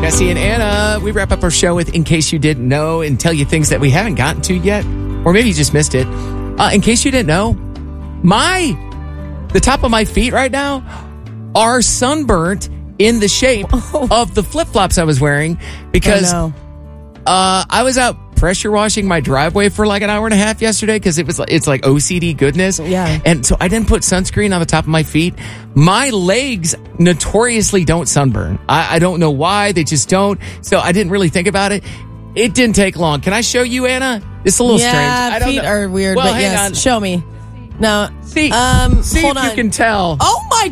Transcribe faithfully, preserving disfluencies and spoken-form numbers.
Jesse and Anna, we wrap up our show with In Case You Didn't Know and tell you things that we haven't gotten to yet, or maybe you just missed it. Uh, in case you didn't know, my, the top of my feet right now are sunburnt in the shape oh. of the flip-flops I was wearing because oh, no. uh, I was out pressure washing my driveway for like an hour and a half yesterday because it was it's like O C D goodness. Yeah. And so I didn't put sunscreen on the top of my feet. My legs notoriously don't sunburn. I, I don't know why. They just don't. So I didn't really think about it. It didn't take long. Can I show you, Anna? It's a little yeah, strange. I don't feet know. are weird, well, but hang yes, on. show me. No. See, um, see hold if on. you can tell. Oh my